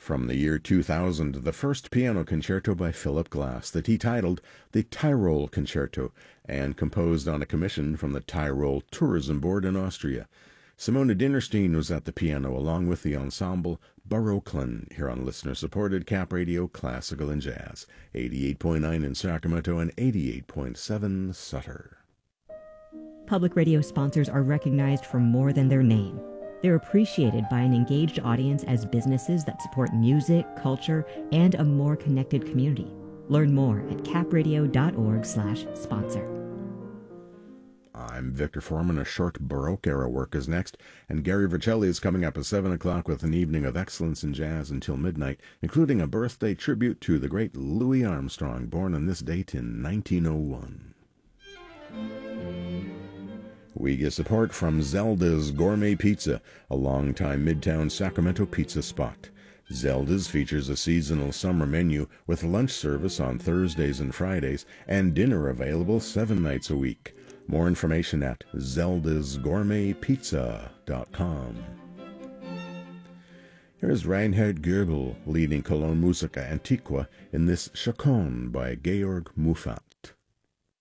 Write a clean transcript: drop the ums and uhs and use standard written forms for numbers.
From the year 2000, the first piano concerto by Philip Glass that he titled the Tyrol Concerto and composed on a commission from the Tyrol Tourism Board in Austria. Simona Dinnerstein was at the piano along with the ensemble Baroquelin here on listener-supported Cap Radio Classical and Jazz, 88.9 in Sacramento and 88.7 Sutter. Public radio sponsors are recognized for more than their name. They're appreciated by an engaged audience as businesses that support music, culture, and a more connected community. Learn more at capradio.org/sponsor. I'm Victor Foreman. A short Baroque-era work is next, and Gary Vercelli is coming up at 7 o'clock with an evening of excellence in jazz until midnight, including a birthday tribute to the great Louis Armstrong, born on this date in 1901. We get support from Zelda's Gourmet Pizza, a longtime Midtown Sacramento pizza spot. Zelda's features a seasonal summer menu with lunch service on Thursdays and Fridays and dinner available 7 nights a week. More information at zeldasgourmetpizza.com. Here's Reinhard Goebel leading Cologne Musica Antiqua in this Chaconne by Georg Muffat.